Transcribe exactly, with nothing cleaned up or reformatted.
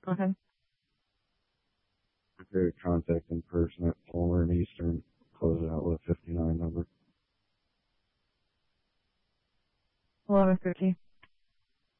Okay. Prepare to contact in person at Palmer and Eastern. Close it out with a fifty-nine number. eleven fifty.